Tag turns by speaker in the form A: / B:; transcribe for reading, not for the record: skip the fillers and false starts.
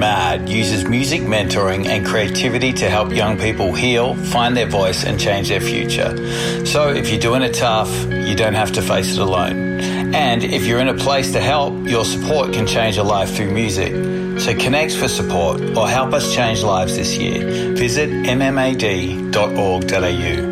A: Mad uses music mentoring and creativity to help young people heal, find their voice and change their future. So if you're doing it tough, you don't have to face it alone. And if you're in a place to help, your support can change a life through music. So connect for support or help us change lives this year. Visit mmad.org.au.